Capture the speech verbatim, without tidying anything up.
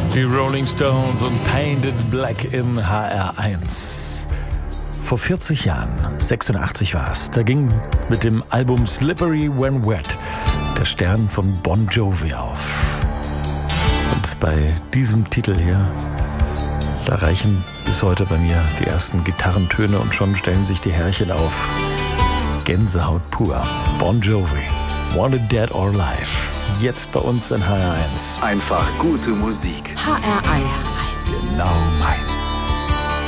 Die Rolling Stones und Painted Black in H R eins. Vor vierzig Jahren, sechsundachtzig war es, da ging mit dem Album Slippery When Wet der Stern von Bon Jovi auf. Und bei diesem Titel hier, da reichen bis heute bei mir die ersten Gitarrentöne und schon stellen sich die Härchen auf. Gänsehaut pur. Bon Jovi, Wanted Dead or Alive. Jetzt bei uns in H R eins. Einfach gute Musik. H R eins. Genau meins.